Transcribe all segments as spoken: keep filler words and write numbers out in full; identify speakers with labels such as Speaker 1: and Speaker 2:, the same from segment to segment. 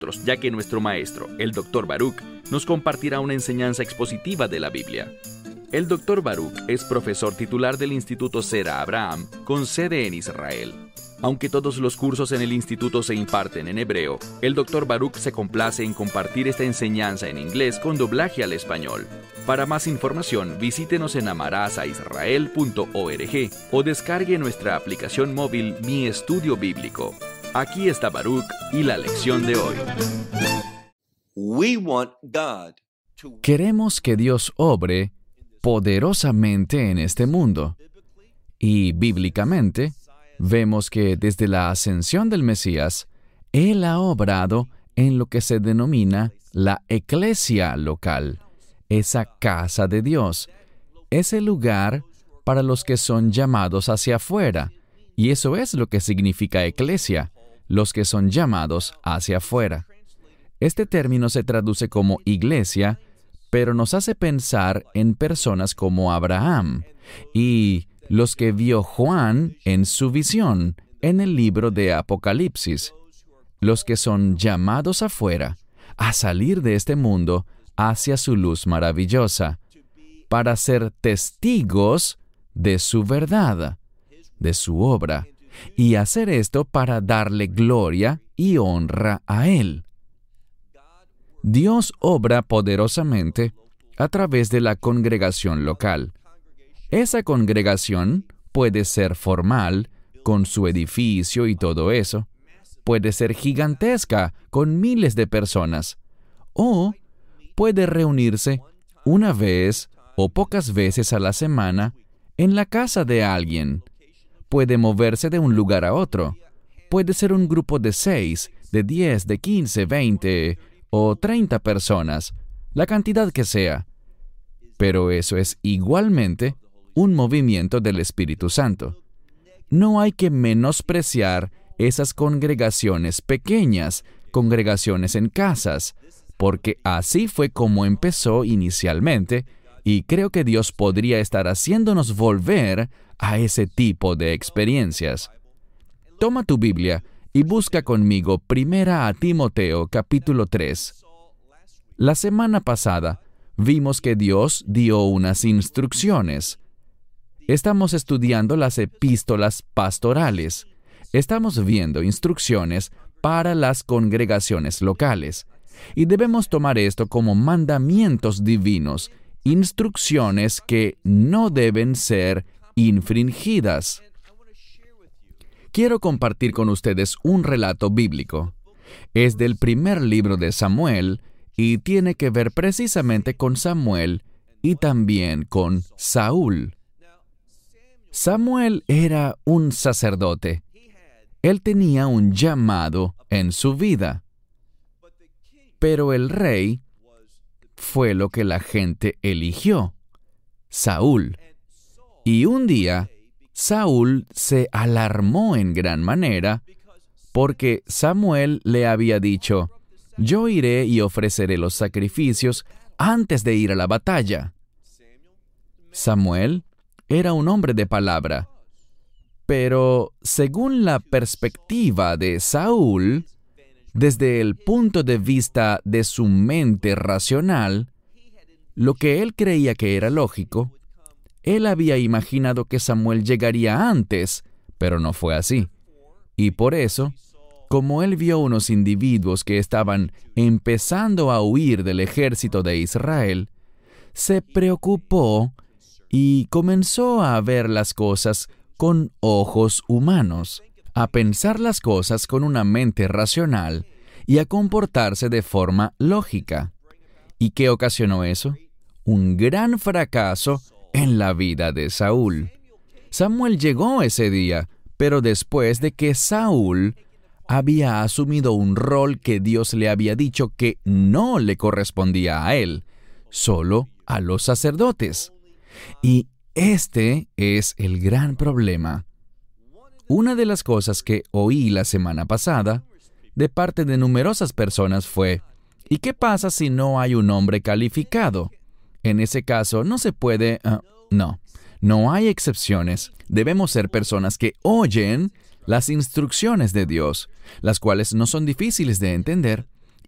Speaker 1: ya que nuestro maestro, el doctor Baruch, nos compartirá una enseñanza expositiva de la Biblia. El doctor Baruch es profesor titular del Instituto Zera Abraham, con sede en Israel. Aunque todos los cursos en el instituto se imparten en hebreo, el doctor Baruch se complace en compartir esta enseñanza en inglés con doblaje al español. Para más información, visítenos en amaraza israel punto org o descargue nuestra aplicación móvil Mi Estudio Bíblico. Aquí está Baruch y la lección de hoy.
Speaker 2: Queremos que Dios obre poderosamente en este mundo. Y bíblicamente, vemos que desde la ascensión del Mesías, Él ha obrado en lo que se denomina la eclesia local, esa casa de Dios, ese lugar para los que son llamados hacia afuera. Y eso es lo que significa eclesia, los que son llamados hacia afuera. Este término se traduce como iglesia, pero nos hace pensar en personas como Abraham y los que vio Juan en su visión en el libro de Apocalipsis, los que son llamados afuera, a salir de este mundo hacia su luz maravillosa, para ser testigos de su verdad, de su obra, y hacer esto para darle gloria y honra a Él. Dios obra poderosamente a través de la congregación local. Esa congregación puede ser formal, con su edificio y todo eso. Puede ser gigantesca, con miles de personas. O puede reunirse una vez o pocas veces a la semana en la casa de alguien. Puede moverse de un lugar a otro. Puede ser un grupo de seis, de diez, de quince, veinte o treinta personas, la cantidad que sea. Pero eso es igualmente un movimiento del Espíritu Santo. No hay que menospreciar esas congregaciones pequeñas, congregaciones en casas, porque así fue como empezó inicialmente, y creo que Dios podría estar haciéndonos volver a ese tipo de experiencias. Toma tu Biblia y busca conmigo Primera a Timoteo, capítulo tres. La semana pasada vimos que Dios dio unas instrucciones. Estamos estudiando las epístolas pastorales. Estamos viendo instrucciones para las congregaciones locales. Y debemos tomar esto como mandamientos divinos, instrucciones que no deben ser infringidas. Quiero compartir con ustedes un relato bíblico. Es del primer libro de Samuel y tiene que ver precisamente con Samuel y también con Saúl. Samuel era un sacerdote. Él tenía un llamado en su vida. Pero el rey fue lo que la gente eligió, Saúl. Y un día, Saúl se alarmó en gran manera porque Samuel le había dicho, «Yo iré y ofreceré los sacrificios antes de ir a la batalla». Samuel era un hombre de palabra, pero según la perspectiva de Saúl, desde el punto de vista de su mente racional, lo que él creía que era lógico, él había imaginado que Samuel llegaría antes, pero no fue así. Y por eso, como él vio unos individuos que estaban empezando a huir del ejército de Israel, se preocupó y comenzó a ver las cosas con ojos humanos, a pensar las cosas con una mente racional y a comportarse de forma lógica. ¿Y qué ocasionó eso? Un gran fracaso en la vida de Saúl. Samuel llegó ese día, pero después de que Saúl había asumido un rol que Dios le había dicho que no le correspondía a él, solo a los sacerdotes. Y este es el gran problema. Una de las cosas que oí la semana pasada de parte de numerosas personas fue, ¿y qué pasa si no hay un hombre calificado? En ese caso, no se puede... Uh, no, no hay excepciones. Debemos ser personas que oyen las instrucciones de Dios, las cuales no son difíciles de entender,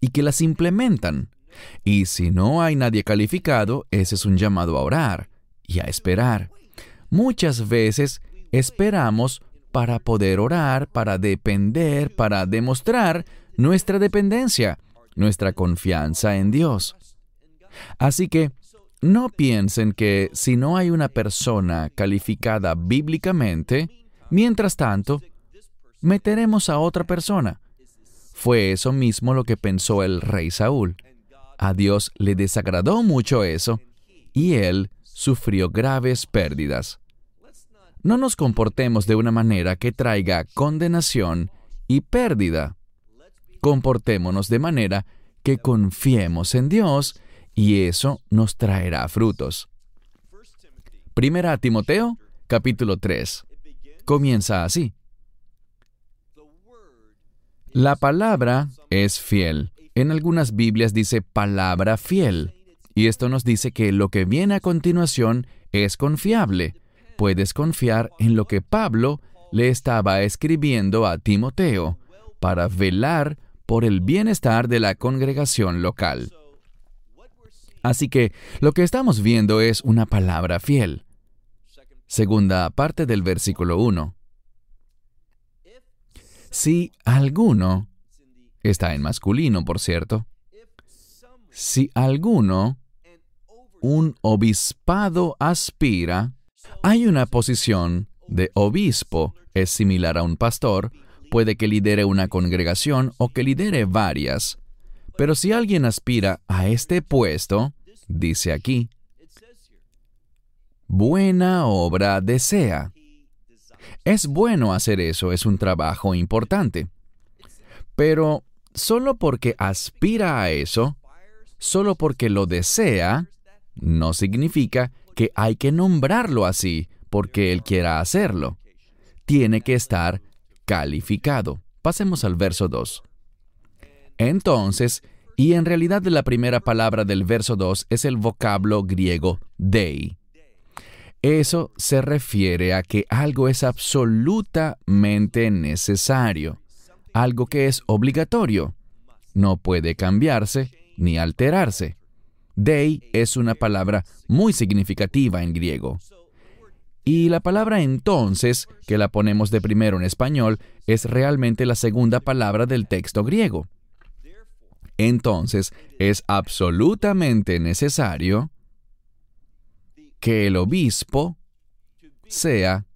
Speaker 2: y que las implementan. Y si no hay nadie calificado, ese es un llamado a orar y a esperar. Muchas veces esperamos para poder orar, para depender, para demostrar nuestra dependencia, nuestra confianza en Dios. Así que no piensen que si no hay una persona calificada bíblicamente, mientras tanto, meteremos a otra persona. Fue eso mismo lo que pensó el rey Saúl. A Dios le desagradó mucho eso, y él sufrió graves pérdidas. No nos comportemos de una manera que traiga condenación y pérdida. Comportémonos de manera que confiemos en Dios, y eso nos traerá frutos. Primera a Timoteo, capítulo tres. Comienza así. La palabra es fiel. En algunas Biblias dice palabra fiel. Y esto nos dice que lo que viene a continuación es confiable. Puedes confiar en lo que Pablo le estaba escribiendo a Timoteo para velar por el bienestar de la congregación local. Así que lo que estamos viendo es una palabra fiel. Segunda parte del versículo uno. Si alguno, está en masculino, por cierto, si alguno, un obispado aspira, hay una posición de obispo, es similar a un pastor, puede que lidere una congregación o que lidere varias. Pero si alguien aspira a este puesto, dice aquí, buena obra desea. Es bueno hacer eso, es un trabajo importante. Pero solo porque aspira a eso, solo porque lo desea, no significa que hay que nombrarlo así porque él quiera hacerlo. Tiene que estar calificado. Pasemos al verso dos. Entonces, y en realidad la primera palabra del verso dos es el vocablo griego dei. Eso se refiere a que algo es absolutamente necesario, algo que es obligatorio. No puede cambiarse ni alterarse. Dei es una palabra muy significativa en griego. Y la palabra entonces, que la ponemos de primero en español, es realmente la segunda palabra del texto griego. Entonces, es absolutamente necesario que el obispo sea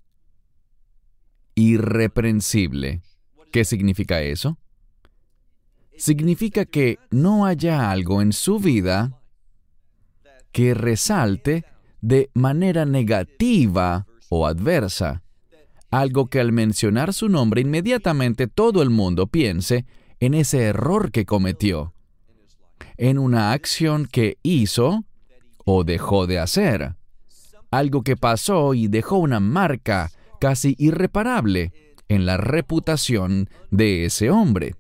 Speaker 2: irreprensible. ¿Qué significa eso? Significa que no haya algo en su vida que resalte de manera negativa o adversa. Algo que al mencionar su nombre inmediatamente todo el mundo piense en ese error que cometió, en una acción que hizo o dejó de hacer, algo que pasó y dejó una marca casi irreparable en la reputación de ese hombre.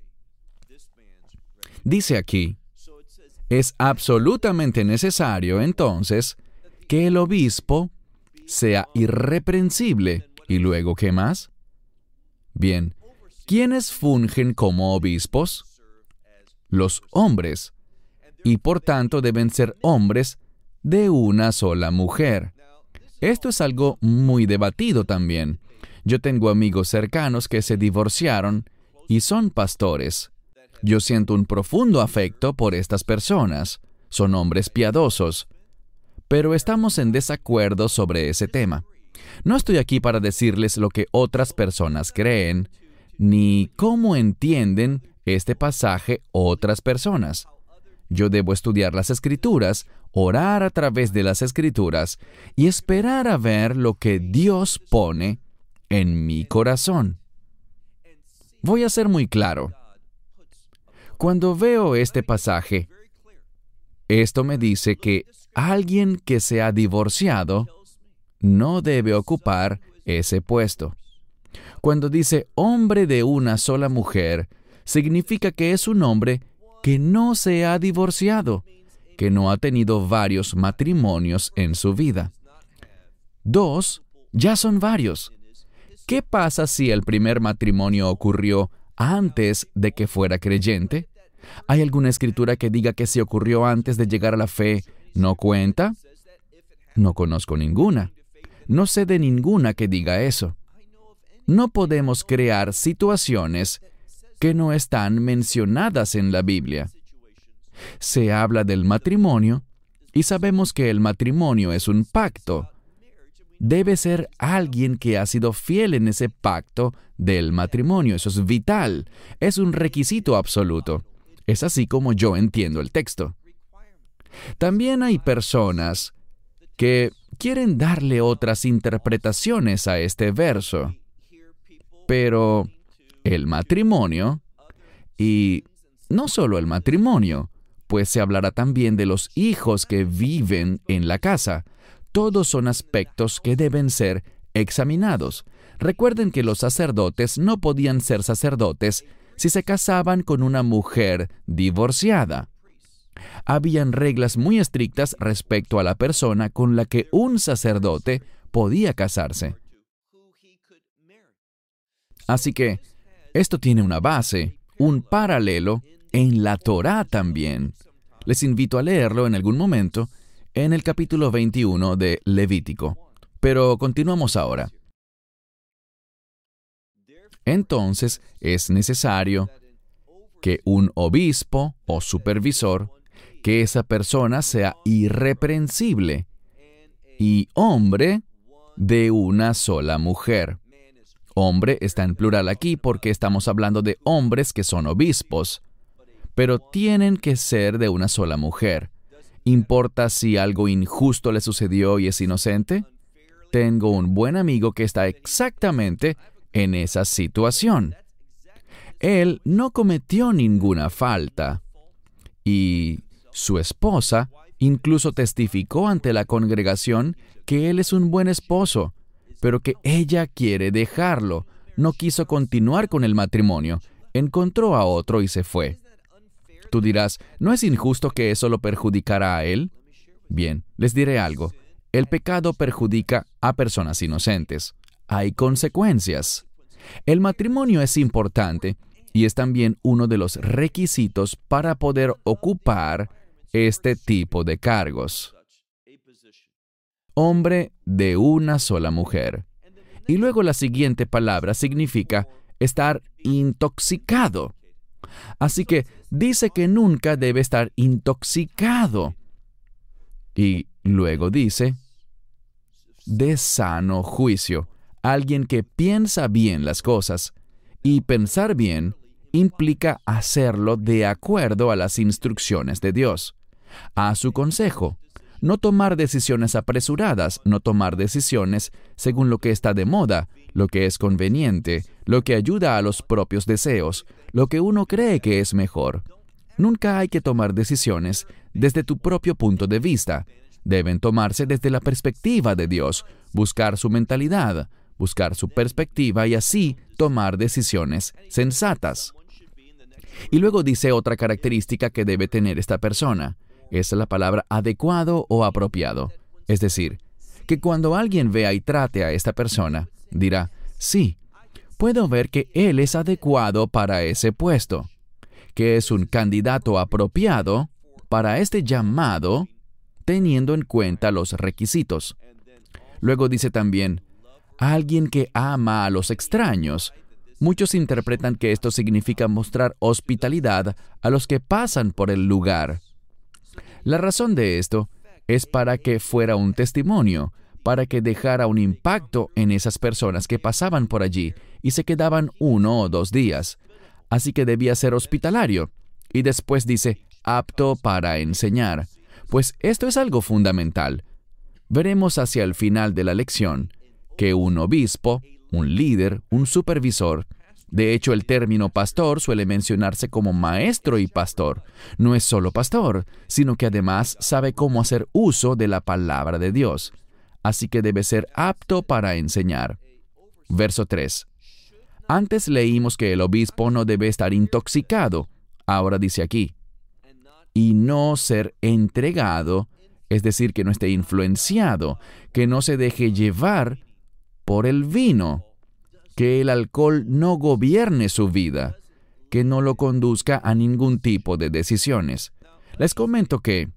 Speaker 2: Dice aquí, es absolutamente necesario entonces que el obispo sea irreprensible. ¿Y luego qué más? Bien, ¿quiénes fungen como obispos? Los hombres, y por tanto deben ser hombres de una sola mujer. Esto es algo muy debatido también. Yo tengo amigos cercanos que se divorciaron y son pastores. Yo siento un profundo afecto por estas personas. Son hombres piadosos. Pero estamos en desacuerdo sobre ese tema. No estoy aquí para decirles lo que otras personas creen, ni cómo entienden este pasaje otras personas. Yo debo estudiar las Escrituras, orar a través de las Escrituras y esperar a ver lo que Dios pone en mi corazón. Voy a ser muy claro. Cuando veo este pasaje, esto me dice que alguien que se ha divorciado no debe ocupar ese puesto. Cuando dice hombre de una sola mujer, significa que es un hombre que no se ha divorciado, que no ha tenido varios matrimonios en su vida. Dos, ya son varios. ¿Qué pasa si el primer matrimonio ocurrió antes de que fuera creyente? ¿Hay alguna escritura que diga que si ocurrió antes de llegar a la fe, no cuenta? No conozco ninguna. No sé de ninguna que diga eso. No podemos crear situaciones que no están mencionadas en la Biblia. Se habla del matrimonio y sabemos que el matrimonio es un pacto. Debe ser alguien que ha sido fiel en ese pacto del matrimonio. Eso es vital. Es un requisito absoluto. Es así como yo entiendo el texto. También hay personas que quieren darle otras interpretaciones a este verso. Pero el matrimonio, y no solo el matrimonio, pues se hablará también de los hijos que viven en la casa. Todos son aspectos que deben ser examinados. Recuerden que los sacerdotes no podían ser sacerdotes si se casaban con una mujer divorciada. Habían reglas muy estrictas respecto a la persona con la que un sacerdote podía casarse. Así que esto tiene una base, un paralelo en la Torá también. Les invito a leerlo en algún momento en el capítulo veintiuno de Levítico. Pero continuamos ahora. Entonces es necesario que un obispo o supervisor, que esa persona sea irreprensible y hombre de una sola mujer. Hombre está en plural aquí porque estamos hablando de hombres que son obispos, pero tienen que ser de una sola mujer. ¿Importa si algo injusto le sucedió y es inocente? Tengo un buen amigo que está exactamente en esa situación. Él no cometió ninguna falta y su esposa incluso testificó ante la congregación que él es un buen esposo, pero que ella quiere dejarlo. No quiso continuar con el matrimonio. Encontró a otro y se fue. Tú dirás, ¿no es injusto que eso lo perjudicara a él? Bien, les diré algo. El pecado perjudica a personas inocentes. Hay consecuencias. El matrimonio es importante y es también uno de los requisitos para poder ocupar este tipo de cargos. Hombre de una sola mujer. Y luego la siguiente palabra significa estar intoxicado. Así que dice que nunca debe estar intoxicado. Y luego dice, de sano juicio, alguien que piensa bien las cosas. Y pensar bien implica hacerlo de acuerdo a las instrucciones de Dios, a su consejo. No tomar decisiones apresuradas, no tomar decisiones según lo que está de moda, lo que es conveniente, lo que ayuda a los propios deseos, lo que uno cree que es mejor. Nunca hay que tomar decisiones desde tu propio punto de vista. Deben tomarse desde la perspectiva de Dios, buscar su mentalidad, buscar su perspectiva y así tomar decisiones sensatas. Y luego dice otra característica que debe tener esta persona. Es la palabra adecuado o apropiado. Es decir, que cuando alguien vea y trate a esta persona, dirá, sí, puedo ver que él es adecuado para ese puesto, que es un candidato apropiado para este llamado, teniendo en cuenta los requisitos. Luego dice también, alguien que ama a los extraños. Muchos interpretan que esto significa mostrar hospitalidad a los que pasan por el lugar. La razón de esto es para que fuera un testimonio, para que dejara un impacto en esas personas que pasaban por allí y se quedaban uno o dos días. Así que debía ser hospitalario. Y después dice, apto para enseñar. Pues esto es algo fundamental. Veremos hacia el final de la lección que un obispo, un líder, un supervisor, de hecho el término pastor suele mencionarse como maestro y pastor. No es solo pastor, sino que además sabe cómo hacer uso de la palabra de Dios. Así que debe ser apto para enseñar. Verso tres. Antes leímos que el obispo no debe estar intoxicado. Ahora dice aquí, y no ser entregado, es decir, que no esté influenciado, que no se deje llevar por el vino, que el alcohol no gobierne su vida, que no lo conduzca a ningún tipo de decisiones. Les comento que,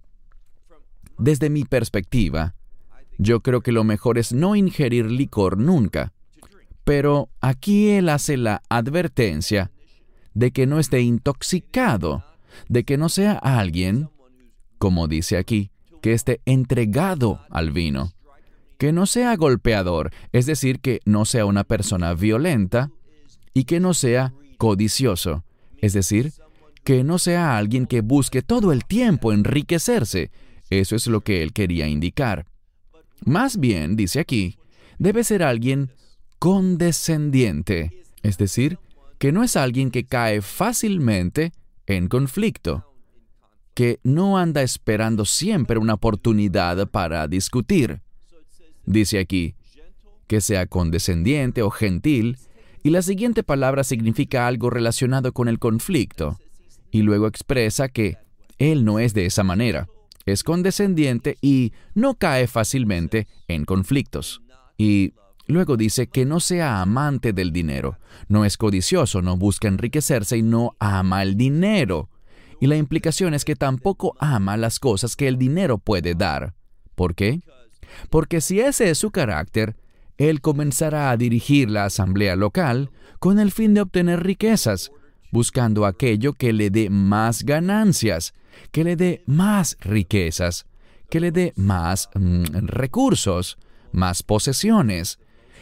Speaker 2: desde mi perspectiva, yo creo que lo mejor es no ingerir licor nunca. Pero aquí él hace la advertencia de que no esté intoxicado, de que no sea alguien, como dice aquí, que esté entregado al vino, que no sea golpeador, es decir, que no sea una persona violenta, y que no sea codicioso, es decir, que no sea alguien que busque todo el tiempo enriquecerse. Eso es lo que él quería indicar. Más bien, dice aquí, debe ser alguien condescendiente, es decir, que no es alguien que cae fácilmente en conflicto, que no anda esperando siempre una oportunidad para discutir. Dice aquí, que sea condescendiente o gentil, y la siguiente palabra significa algo relacionado con el conflicto, y luego expresa que él no es de esa manera, es condescendiente y no cae fácilmente en conflictos. Y luego dice que no sea amante del dinero, no es codicioso, no busca enriquecerse y no ama el dinero. Y la implicación es que tampoco ama las cosas que el dinero puede dar. ¿Por qué? Porque si ese es su carácter, él comenzará a dirigir la asamblea local con el fin de obtener riquezas, buscando aquello que le dé más ganancias, que le dé más riquezas, que le dé más mm, recursos, más posesiones.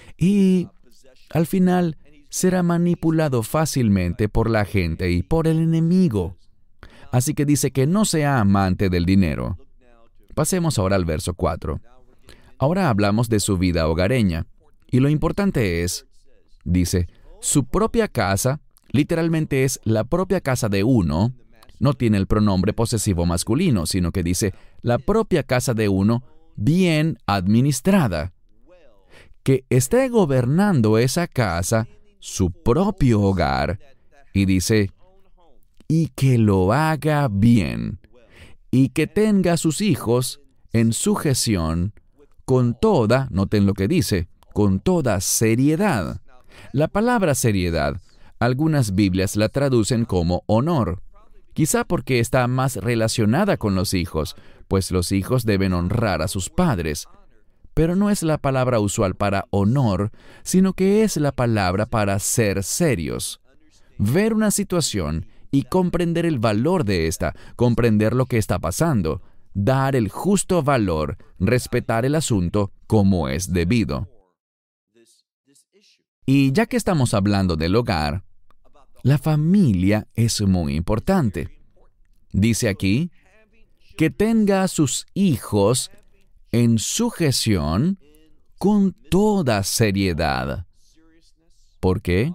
Speaker 2: Y al final será manipulado fácilmente por la gente y por el enemigo. Así que dice que no sea amante del dinero. Pasemos ahora al verso cuatro. Ahora hablamos de su vida hogareña. Y lo importante es, dice, su propia casa, literalmente es la propia casa de uno, no tiene el pronombre posesivo masculino, sino que dice la propia casa de uno bien administrada. Que esté gobernando esa casa, su propio hogar, y dice, y que lo haga bien, y que tenga a sus hijos en sujeción con toda, noten lo que dice, con toda seriedad. La palabra seriedad, algunas Biblias la traducen como honor, quizá porque está más relacionada con los hijos, pues los hijos deben honrar a sus padres. Pero no es la palabra usual para honor, sino que es la palabra para ser serios. Ver una situación y comprender el valor de esta, comprender lo que está pasando, dar el justo valor, respetar el asunto como es debido. Y ya que estamos hablando del hogar, la familia es muy importante. Dice aquí, que tenga a sus hijos en sujeción con toda seriedad. ¿Por qué?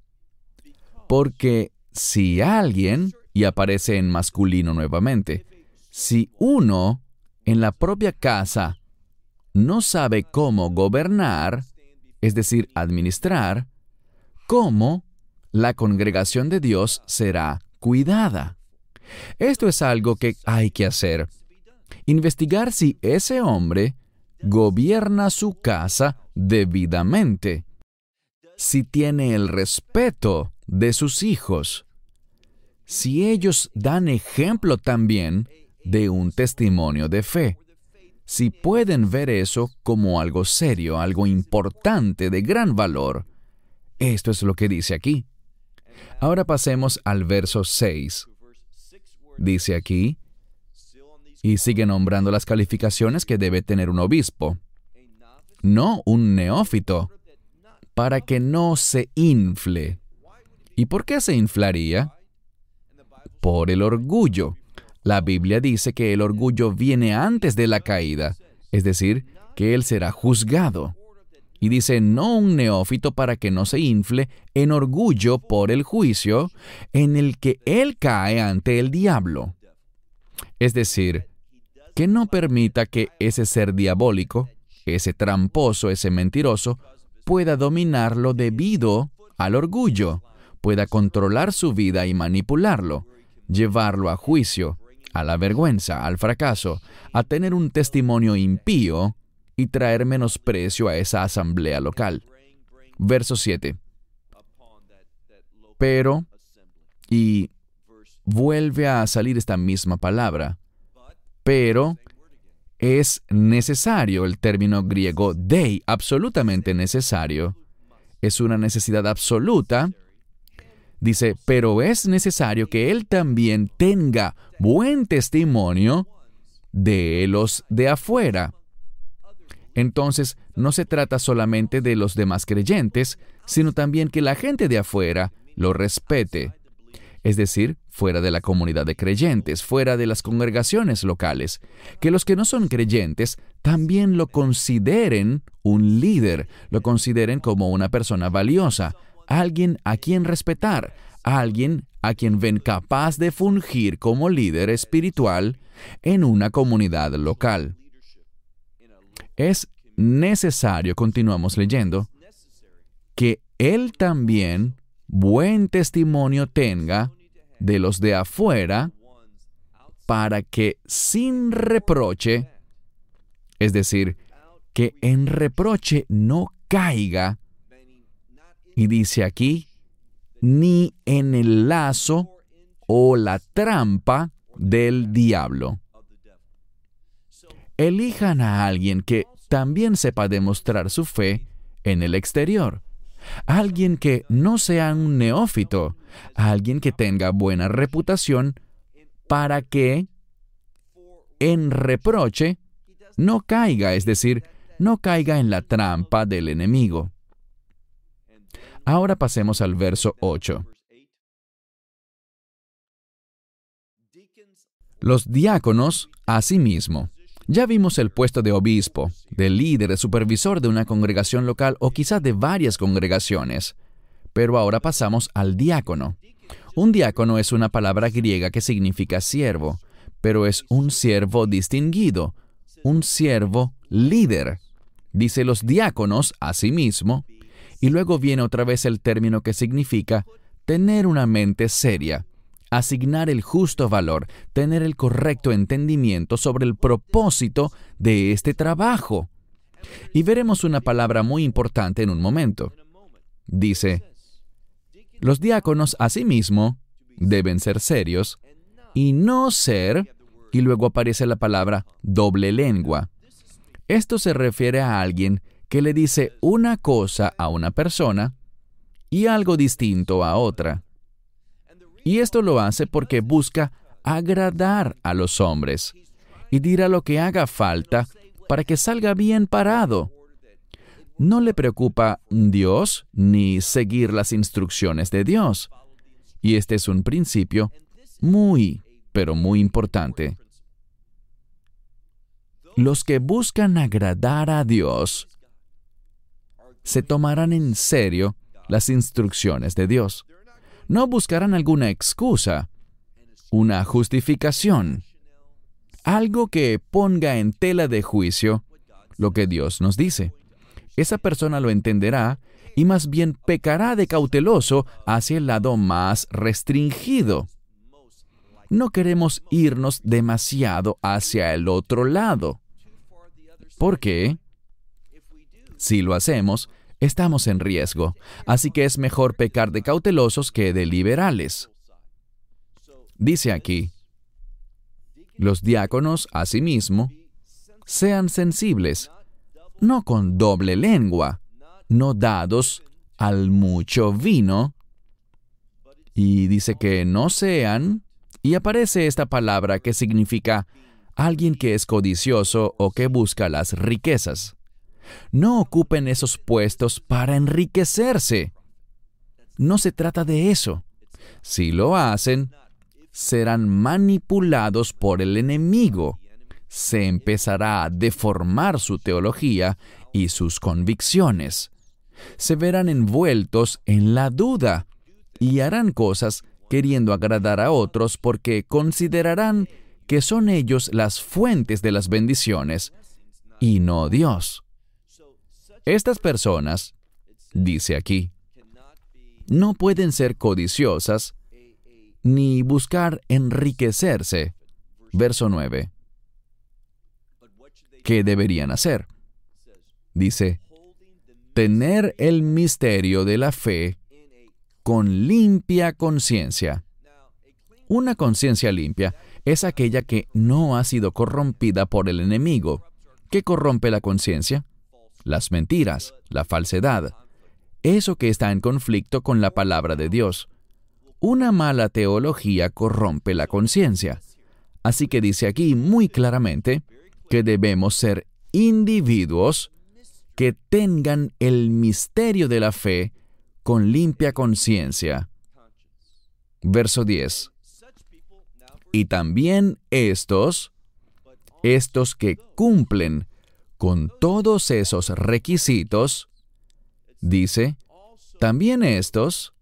Speaker 2: Porque si alguien, y aparece en masculino nuevamente, si uno en la propia casa no sabe cómo gobernar, es decir, administrar, ¿cómo la congregación de Dios será cuidada? Esto es algo que hay que hacer. Investigar si ese hombre gobierna su casa debidamente, si tiene el respeto de sus hijos, si ellos dan ejemplo también de un testimonio de fe, si pueden ver eso como algo serio, algo importante, de gran valor. Esto es lo que dice aquí. Ahora pasemos al verso seis. Dice aquí, y sigue nombrando las calificaciones que debe tener un obispo. No un neófito, para que no se infle. ¿Y por qué se inflaría? Por el orgullo. La Biblia dice que el orgullo viene antes de la caída, es decir, que él será juzgado. Y dice, no un neófito para que no se infle en orgullo por el juicio en el que él cae ante el diablo. Es decir, que no permita que ese ser diabólico, ese tramposo, ese mentiroso, pueda dominarlo debido al orgullo, pueda controlar su vida y manipularlo, llevarlo a juicio, a la vergüenza, al fracaso, a tener un testimonio impío y traer menosprecio a esa asamblea local. Verso siete. Pero Y vuelve a salir esta misma palabra. Pero es necesario, el término griego dei, absolutamente necesario. Es una necesidad absoluta. Dice, pero es necesario que él también tenga buen testimonio de los de afuera. Entonces, no se trata solamente de los demás creyentes, sino también que la gente de afuera lo respete. Es decir, fuera de la comunidad de creyentes, fuera de las congregaciones locales. Que los que no son creyentes también lo consideren un líder, lo consideren como una persona valiosa, alguien a quien respetar, alguien a quien ven capaz de fungir como líder espiritual en una comunidad local. Es necesario, continuamos leyendo, que él también buen testimonio tenga de los de afuera para que sin reproche, es decir, que en reproche no caiga, y dice aquí, ni en el lazo o la trampa del diablo. Elijan a alguien que también sepa demostrar su fe en el exterior. Alguien que no sea un neófito, alguien que tenga buena reputación para que en reproche no caiga, es decir, no caiga en la trampa del enemigo. Ahora pasemos al verso ocho. Los diáconos, asimismo. Ya vimos el puesto de obispo, de líder, de supervisor de una congregación local o quizás de varias congregaciones. Pero ahora pasamos al diácono. Un diácono es una palabra griega que significa siervo, pero es un siervo distinguido, un siervo líder. Dice los diáconos, asimismo, y luego viene otra vez el término que significa tener una mente seria, asignar el justo valor, tener el correcto entendimiento sobre el propósito de este trabajo. Y veremos una palabra muy importante en un momento. Dice, los diáconos asimismo deben ser serios y no ser, y luego aparece la palabra doble lengua. Esto se refiere a alguien que le dice una cosa a una persona y algo distinto a otra. Y esto lo hace porque busca agradar a los hombres y dirá lo que haga falta para que salga bien parado. No le preocupa Dios ni seguir las instrucciones de Dios. Y este es un principio muy, pero muy importante. Los que buscan agradar a Dios se tomarán en serio las instrucciones de Dios. No buscarán alguna excusa, una justificación, algo que ponga en tela de juicio lo que Dios nos dice. Esa persona lo entenderá y más bien pecará de cauteloso hacia el lado más restringido. No queremos irnos demasiado hacia el otro lado. ¿Por qué? Si lo hacemos, estamos en riesgo, así que es mejor pecar de cautelosos que de liberales. Dice aquí, los diáconos, asimismo, sean sensibles, no con doble lengua, no dados al mucho vino, y dice que no sean, y aparece esta palabra que significa alguien que es codicioso o que busca las riquezas. No ocupen esos puestos para enriquecerse. No se trata de eso. Si lo hacen, serán manipulados por el enemigo. Se empezará a deformar su teología y sus convicciones. Se verán envueltos en la duda y harán cosas queriendo agradar a otros porque considerarán que son ellos las fuentes de las bendiciones y no Dios. Estas personas, dice aquí, no pueden ser codiciosas ni buscar enriquecerse. Verso nueve. ¿Qué deberían hacer? Dice, tener el misterio de la fe con limpia conciencia. Una conciencia limpia es aquella que no ha sido corrompida por el enemigo. ¿Qué corrompe la conciencia? Las mentiras, la falsedad, eso que está en conflicto con la palabra de Dios. Una mala teología corrompe la conciencia. Así que dice aquí muy claramente que debemos ser individuos que tengan el misterio de la fe con limpia conciencia. Verso diez. Y también estos, estos que cumplen con todos esos requisitos, dice, también estos,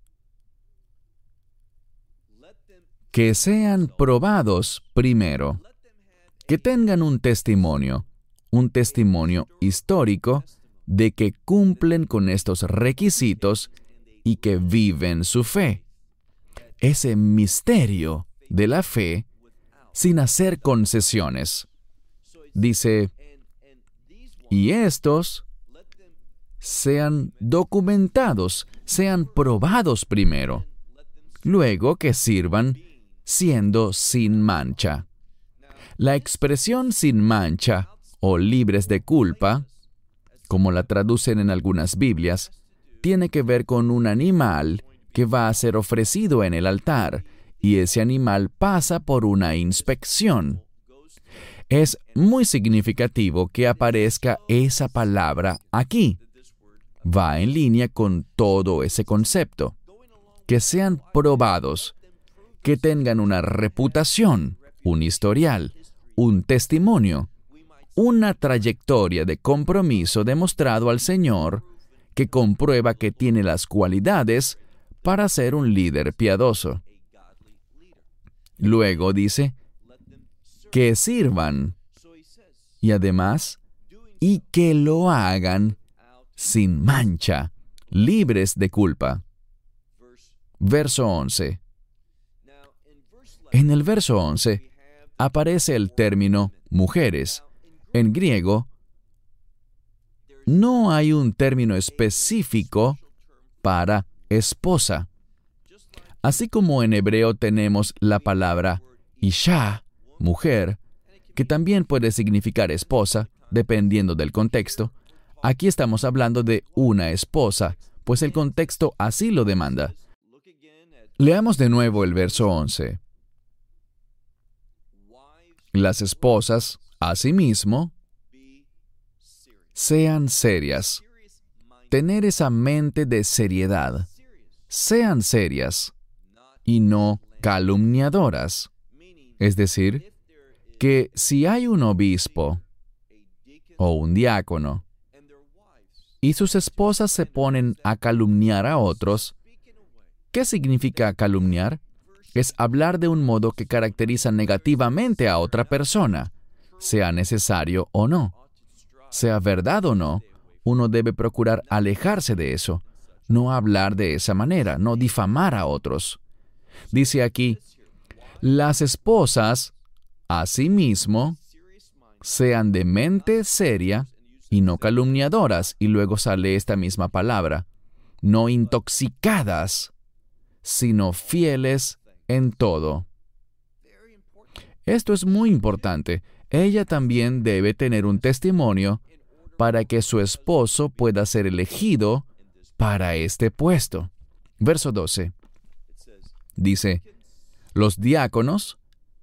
Speaker 2: que sean probados primero, que tengan un testimonio, un testimonio histórico de que cumplen con estos requisitos y que viven su fe. Ese misterio de la fe sin hacer concesiones. Dice, y estos sean documentados, sean probados primero, luego que sirvan siendo sin mancha. La expresión sin mancha o libres de culpa, como la traducen en algunas Biblias, tiene que ver con un animal que va a ser ofrecido en el altar, y ese animal pasa por una inspección. Es muy significativo que aparezca esa palabra aquí. Va en línea con todo ese concepto. Que sean probados, que tengan una reputación, un historial, un testimonio, una trayectoria de compromiso demostrado al Señor que comprueba que tiene las cualidades para ser un líder piadoso. Luego dice, que sirvan, y además, y que lo hagan sin mancha, libres de culpa. Verso once. En el verso once aparece el término mujeres. En griego, no hay un término específico para esposa. Así como en hebreo tenemos la palabra isha, mujer, que también puede significar esposa, dependiendo del contexto, aquí estamos hablando de una esposa, pues el contexto así lo demanda. Leamos de nuevo el verso once. Las esposas, asimismo, sean serias. Tener esa mente de seriedad. Sean serias y no calumniadoras. Es decir, que si hay un obispo o un diácono y sus esposas se ponen a calumniar a otros, ¿qué significa calumniar? Es hablar de un modo que caracteriza negativamente a otra persona, sea necesario o no. Sea verdad o no, uno debe procurar alejarse de eso, no hablar de esa manera, no difamar a otros. Dice aquí, las esposas, asimismo, sean de mente seria y no calumniadoras, y luego sale esta misma palabra, no intoxicadas, sino fieles en todo. Esto es muy importante. Ella también debe tener un testimonio para que su esposo pueda ser elegido para este puesto. Verso doce. Dice, los diáconos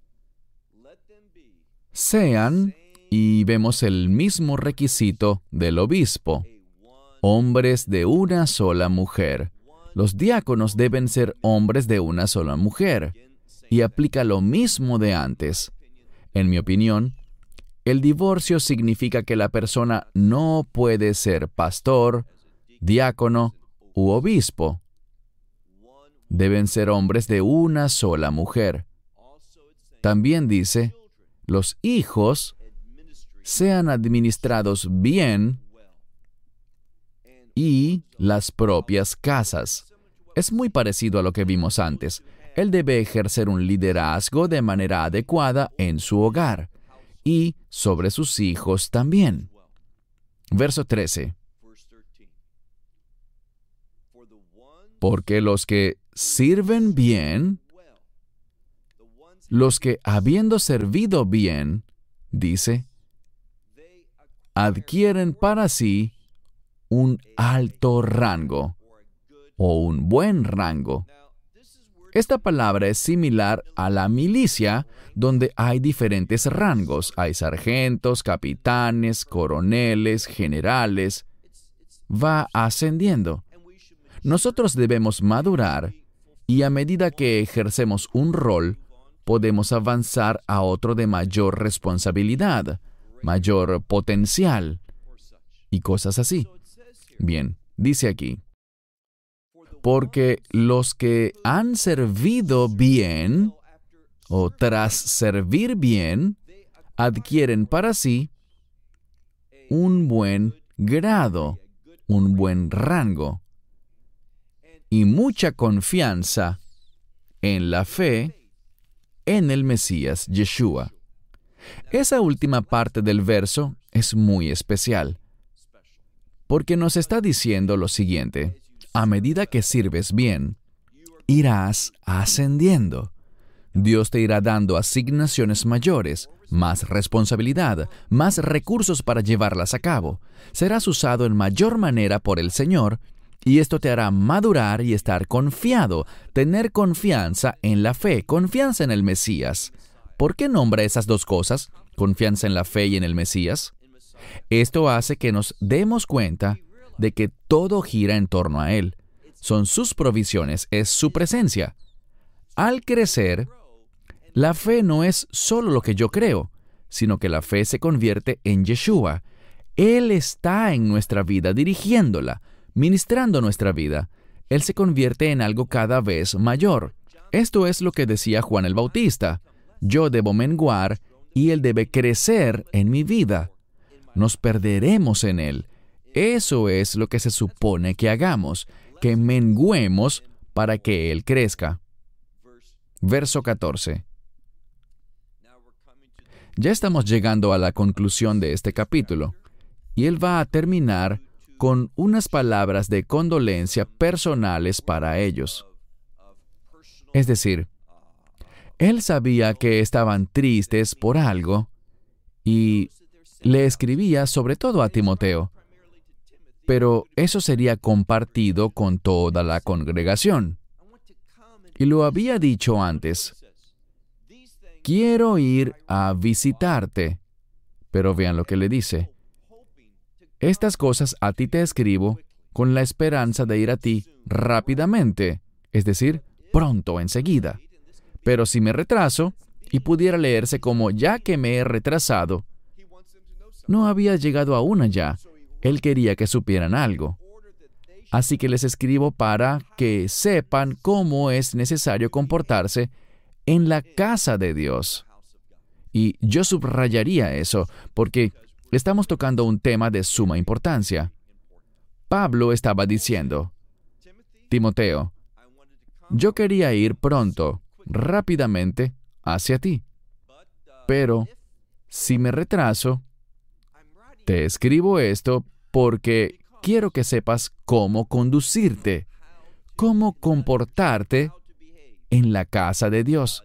Speaker 2: sean, y vemos el mismo requisito del obispo, hombres de una sola mujer. Los diáconos deben ser hombres de una sola mujer, y aplica lo mismo de antes. En mi opinión, el divorcio significa que la persona no puede ser pastor, diácono u obispo. Deben ser hombres de una sola mujer. También dice, los hijos sean administrados bien y las propias casas. Es muy parecido a lo que vimos antes. Él debe ejercer un liderazgo de manera adecuada en su hogar y sobre sus hijos también. Verso trece. Porque los que sirven bien los que, habiendo servido bien, dice, adquieren para sí un alto rango o un buen rango. Esta palabra es similar a la milicia, donde hay diferentes rangos. Hay sargentos, capitanes, coroneles, generales. Va ascendiendo. Nosotros debemos madurar y a medida que ejercemos un rol, podemos avanzar a otro de mayor responsabilidad, mayor potencial y cosas así. Bien, dice aquí, porque los que han servido bien, o tras servir bien, adquieren para sí un buen grado, un buen rango, y mucha confianza en la fe en el Mesías Yeshua. Esa última parte del verso es muy especial, porque nos está diciendo lo siguiente: a medida que sirves bien, irás ascendiendo. Dios te irá dando asignaciones mayores, más responsabilidad, más recursos para llevarlas a cabo. Serás usado en mayor manera por el Señor, y esto te hará madurar y estar confiado, tener confianza en la fe, confianza en el Mesías. ¿Por qué nombra esas dos cosas, confianza en la fe y en el Mesías? Esto hace que nos demos cuenta de que todo gira en torno a Él. Son sus provisiones, es su presencia. Al crecer, la fe no es solo lo que yo creo, sino que la fe se convierte en Yeshua. Él está en nuestra vida dirigiéndola, ministrando nuestra vida. Él se convierte en algo cada vez mayor. Esto es lo que decía Juan el Bautista: yo debo menguar y Él debe crecer en mi vida. Nos perderemos en Él. Eso es lo que se supone que hagamos, que menguemos para que Él crezca. Verso catorce. Ya estamos llegando a la conclusión de este capítulo, y él va a terminar con unas palabras de condolencia personales para ellos. Es decir, él sabía que estaban tristes por algo, y le escribía sobre todo a Timoteo, pero eso sería compartido con toda la congregación. Y lo había dicho antes: quiero ir a visitarte. Pero vean lo que le dice: estas cosas a ti te escribo con la esperanza de ir a ti rápidamente, es decir, pronto, enseguida. Pero si me retraso, y pudiera leerse como ya que me he retrasado, no había llegado aún allá. Él quería que supieran algo. Así que les escribo para que sepan cómo es necesario comportarse en la casa de Dios. Y yo subrayaría eso, porque estamos tocando un tema de suma importancia. Pablo estaba diciendo: Timoteo, yo quería ir pronto, rápidamente, hacia ti. Pero, si me retraso, te escribo esto porque quiero que sepas cómo conducirte, cómo comportarte en la casa de Dios.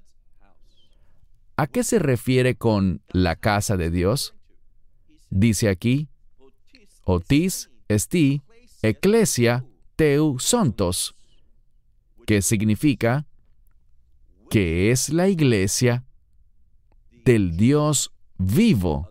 Speaker 2: ¿A qué se refiere con la casa de Dios? Dice aquí: otis, esti, ecclesia, teu sontos, que significa que es la iglesia del Dios vivo.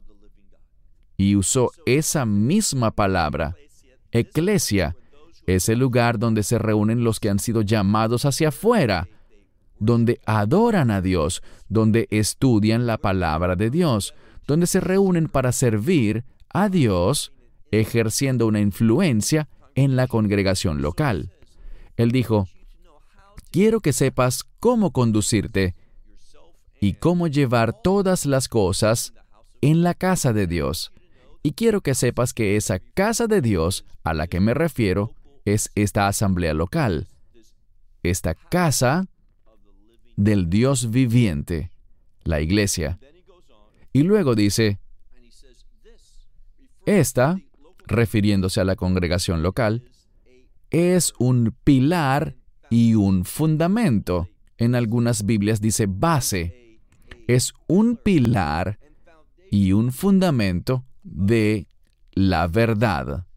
Speaker 2: Y usó esa misma palabra. Eclesia es el lugar donde se reúnen los que han sido llamados hacia afuera, donde adoran a Dios, donde estudian la palabra de Dios, donde se reúnen para servir a Dios, ejerciendo una influencia en la congregación local. Él dijo: quiero que sepas cómo conducirte y cómo llevar todas las cosas en la casa de Dios. Y quiero que sepas que esa casa de Dios a la que me refiero es esta asamblea local, esta casa del Dios viviente, la iglesia. Y luego dice, esta, refiriéndose a la congregación local, es un pilar y un fundamento. En algunas Biblias dice base. es un pilar y un fundamento de la verdad.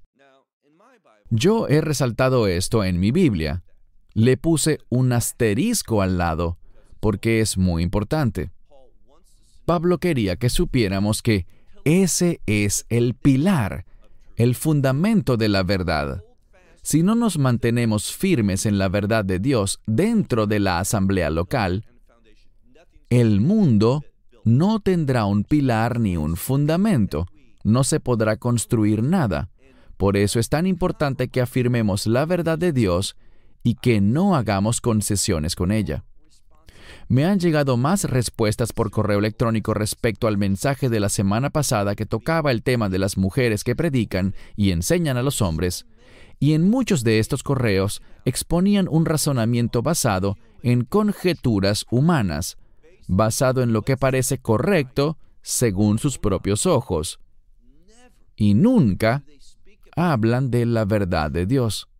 Speaker 2: Yo he resaltado esto en mi Biblia. Le puse un asterisco al lado porque es muy importante. Pablo quería que supiéramos que ese es el pilar, el fundamento de la verdad. Si no nos mantenemos firmes en la verdad de Dios dentro de la asamblea local, el mundo no tendrá un pilar ni un fundamento. No se podrá construir nada. Por eso es tan importante que afirmemos la verdad de Dios y que no hagamos concesiones con ella. Me han llegado más respuestas por correo electrónico respecto al mensaje de la semana pasada que tocaba el tema de las mujeres que predican y enseñan a los hombres, y en muchos de estos correos exponían un razonamiento basado en conjeturas humanas, basado en lo que parece correcto según sus propios ojos, y nunca hablan de la verdad de Dios.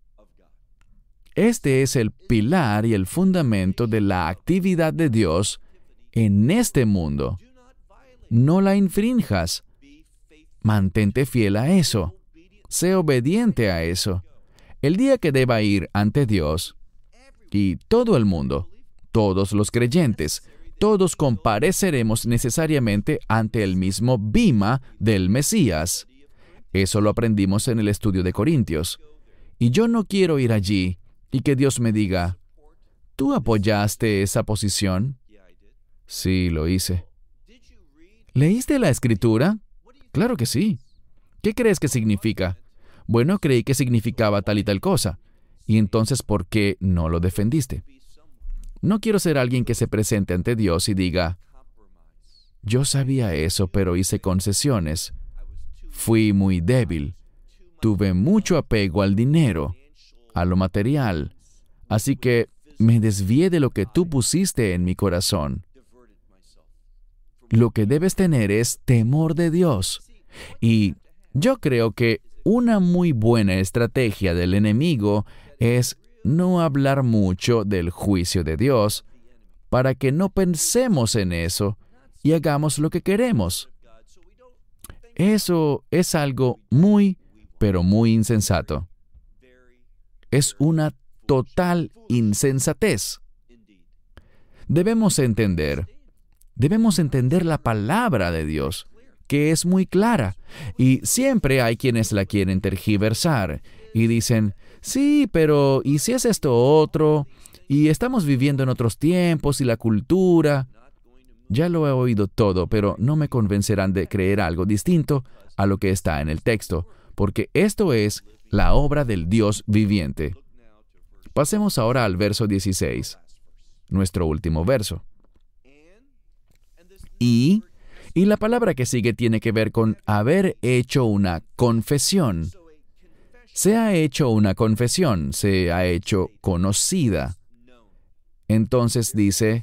Speaker 2: Este es el pilar y el fundamento de la actividad de Dios en este mundo. No la infrinjas. Mantente fiel a eso. Sé obediente a eso. El día que deba ir ante Dios, y todo el mundo, todos los creyentes, todos compareceremos necesariamente ante el mismo bima del Mesías. Eso lo aprendimos en el estudio de Corintios. Y yo no quiero ir allí y que Dios me diga, ¿tú apoyaste esa posición? Sí, lo hice. ¿Leíste la Escritura? Claro que sí. ¿Qué crees que significa? Bueno, creí que significaba tal y tal cosa. ¿Y entonces por qué no lo defendiste? No quiero ser alguien que se presente ante Dios y diga, yo sabía eso, pero hice concesiones. Fui muy débil. Tuve mucho apego al dinero, a lo material. Así que me desvié de lo que tú pusiste en mi corazón. Lo que debes tener es temor de Dios. Y yo creo que una muy buena estrategia del enemigo es no hablar mucho del juicio de Dios para que no pensemos en eso y hagamos lo que queremos. Eso es algo muy, pero muy insensato. Es una total insensatez. Debemos entender, debemos entender la palabra de Dios, que es muy clara, y siempre hay quienes la quieren tergiversar y dicen, sí, pero ¿y si es esto otro? Y estamos viviendo en otros tiempos y la cultura. Ya lo he oído todo, pero no me convencerán de creer algo distinto a lo que está en el texto, porque esto es la obra del Dios viviente. Pasemos ahora al verso dieciséis, nuestro último verso. Y, y la palabra que sigue tiene que ver con haber hecho una confesión. Se ha hecho una confesión, se ha hecho conocida. Entonces dice,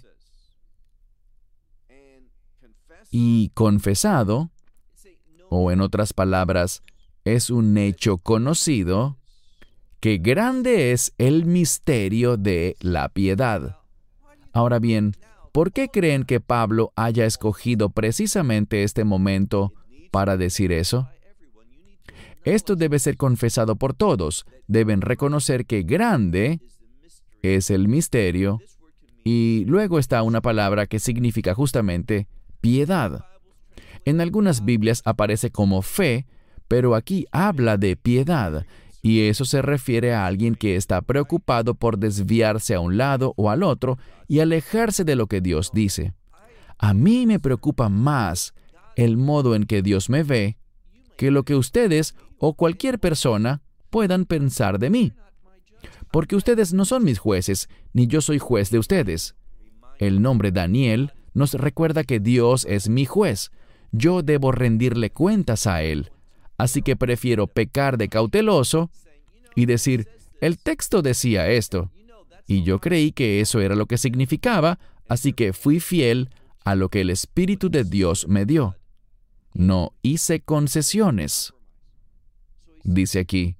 Speaker 2: y confesado, o en otras palabras, es un hecho conocido, que grande es el misterio de la piedad. Ahora bien, ¿por qué creen que Pablo haya escogido precisamente este momento para decir eso? Esto debe ser confesado por todos. Deben reconocer que grande es el misterio, y luego está una palabra que significa justamente piedad. En algunas Biblias aparece como fe, pero aquí habla de piedad, y eso se refiere a alguien que está preocupado por desviarse a un lado o al otro y alejarse de lo que Dios dice. A mí me preocupa más el modo en que Dios me ve que lo que ustedes o cualquier persona puedan pensar de mí. Porque ustedes no son mis jueces, ni yo soy juez de ustedes. El nombre Daniel nos recuerda que Dios es mi juez. Yo debo rendirle cuentas a Él. Así que prefiero pecar de cauteloso y decir, el texto decía esto, y yo creí que eso era lo que significaba, así que fui fiel a lo que el Espíritu de Dios me dio. No hice concesiones. Dice aquí,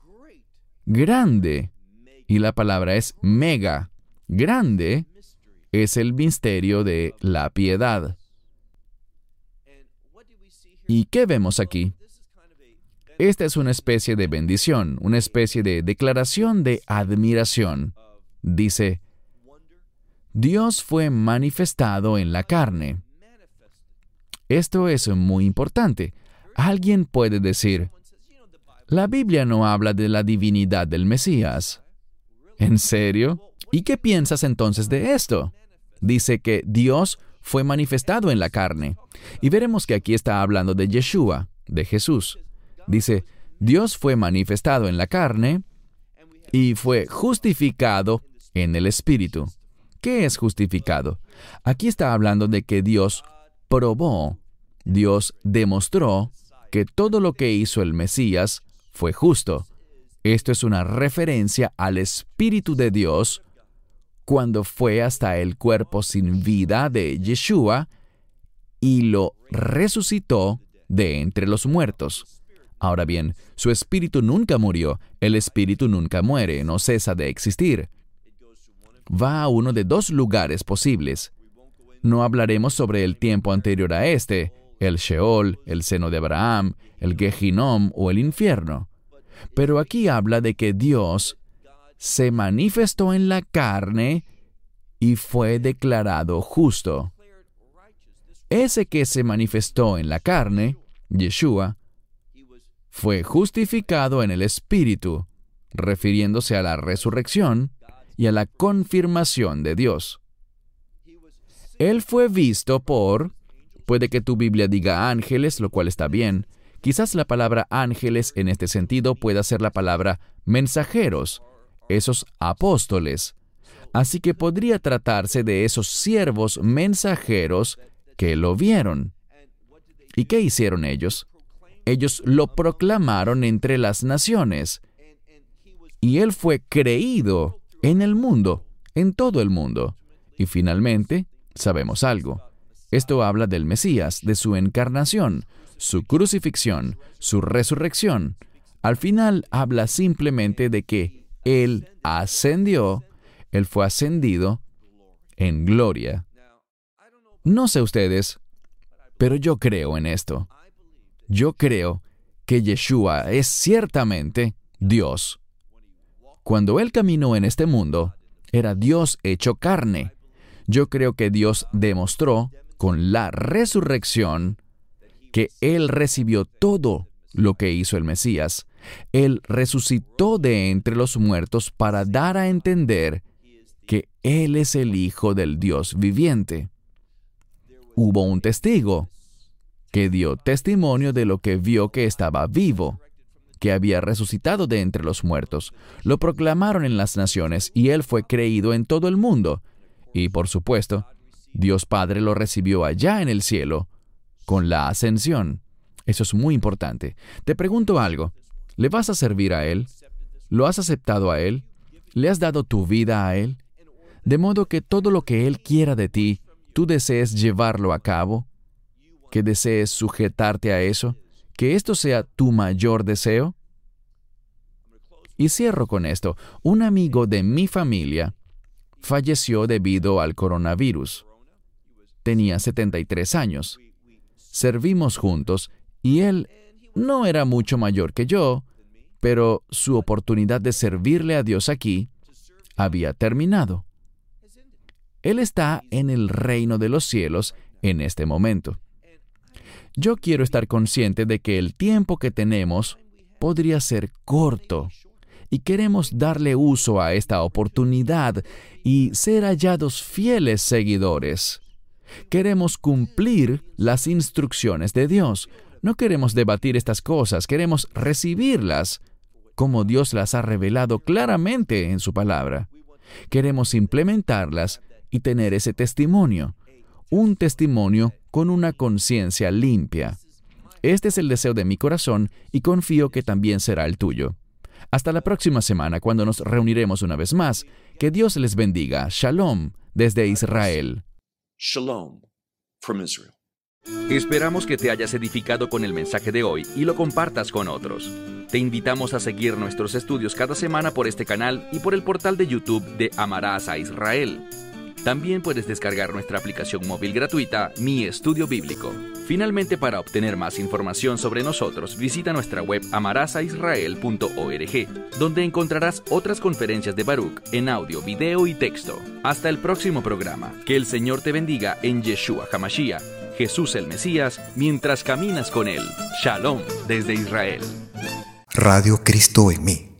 Speaker 2: grande, y la palabra es mega. Grande es el misterio de la piedad. ¿Y qué vemos aquí? Esta es una especie de bendición, una especie de declaración de admiración. Dice, Dios fue manifestado en la carne. Esto es muy importante. Alguien puede decir, la Biblia no habla de la divinidad del Mesías. ¿En serio? ¿Y qué piensas entonces de esto? Dice que Dios fue manifestado en la carne. Y veremos que aquí está hablando de Yeshua, de Jesús. Dice, Dios fue manifestado en la carne y fue justificado en el Espíritu. ¿Qué es justificado? Aquí está hablando de que Dios probó, Dios demostró que todo lo que hizo el Mesías fue justo. Esto es una referencia al Espíritu de Dios cuando fue hasta el cuerpo sin vida de Yeshua y lo resucitó de entre los muertos. Ahora bien, su espíritu nunca murió, el espíritu nunca muere, no cesa de existir. Va a uno de dos lugares posibles. No hablaremos sobre el tiempo anterior a este, el Sheol, el seno de Abraham, el Gehinom o el infierno. Pero aquí habla de que Dios se manifestó en la carne y fue declarado justo. Ese que se manifestó en la carne, Yeshua, fue justificado en el Espíritu, refiriéndose a la resurrección y a la confirmación de Dios. Él fue visto por, puede que tu Biblia diga ángeles, lo cual está bien. Quizás la palabra ángeles en este sentido pueda ser la palabra mensajeros, esos apóstoles. Así que podría tratarse de esos siervos mensajeros que lo vieron. ¿Y qué hicieron ellos? Ellos lo proclamaron entre las naciones. Y él fue creído en el mundo, en todo el mundo. Y finalmente, sabemos algo. Esto habla del Mesías, de su encarnación, su crucifixión, su resurrección. Al final habla simplemente de que Él ascendió, Él fue ascendido en gloria. No sé ustedes, pero yo creo en esto. Yo creo que Yeshua es ciertamente Dios. Cuando Él caminó en este mundo, era Dios hecho carne. Yo creo que Dios demostró con la resurrección que Él recibió todo lo que hizo el Mesías. Él resucitó de entre los muertos para dar a entender que Él es el Hijo del Dios viviente. Hubo un testigo que dio testimonio de lo que vio que estaba vivo, que había resucitado de entre los muertos. Lo proclamaron en las naciones y Él fue creído en todo el mundo. Y, por supuesto, Dios Padre lo recibió allá en el cielo, con la ascensión. Eso es muy importante. Te pregunto algo. ¿Le vas a servir a Él? ¿Lo has aceptado a Él? ¿Le has dado tu vida a Él? De modo que todo lo que Él quiera de ti, tú desees llevarlo a cabo, que desees sujetarte a eso, que esto sea tu mayor deseo. Y cierro con esto. Un amigo de mi familia falleció debido al coronavirus. Tenía setenta y tres años. Servimos juntos y él no era mucho mayor que yo, pero su oportunidad de servirle a Dios aquí había terminado. Él está en el reino de los cielos en este momento. Yo quiero estar consciente de que el tiempo que tenemos podría ser corto y queremos darle uso a esta oportunidad y ser hallados fieles seguidores. Queremos cumplir las instrucciones de Dios. No queremos debatir estas cosas, queremos recibirlas como Dios las ha revelado claramente en su palabra. Queremos implementarlas y tener ese testimonio, un testimonio con una conciencia limpia. Este es el deseo de mi corazón y confío que también será el tuyo. Hasta la próxima semana, cuando nos reuniremos una vez más. Que Dios les bendiga. Shalom desde Israel.
Speaker 3: Shalom from Israel.
Speaker 1: Esperamos que te hayas edificado con el mensaje de hoy y lo compartas con otros. Te invitamos a seguir nuestros estudios cada semana por este canal y por el portal de YouTube de Amarás a Israel. También puedes descargar nuestra aplicación móvil gratuita, Mi Estudio Bíblico. Finalmente, para obtener más información sobre nosotros, visita nuestra web amarás a israel punto org, donde encontrarás otras conferencias de Baruch en audio, video y texto. Hasta el próximo programa. Que el Señor te bendiga en Yeshua HaMashiach, Jesús el Mesías, mientras caminas con Él. Shalom desde Israel.
Speaker 4: Radio Cristo en mí.